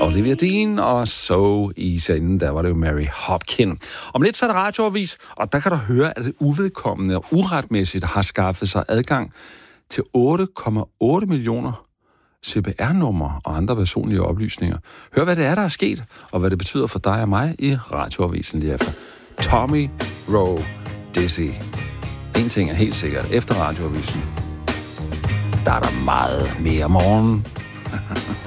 Olivia Dean, og So Easy. Inden der var det jo Mary Hopkin. Om lidt så er det radioavis, og der kan du høre, at det uvedkommende og uretmæssigt har skaffet sig adgang til 8,8 millioner CPR-numre og andre personlige oplysninger. Hør, hvad det er, der er sket, og hvad det betyder for dig og mig i radioavisen lige efter. Tommy Rowe Dizzy. En ting er helt sikkert. Efter radioavisen, der er der meget mere morgen.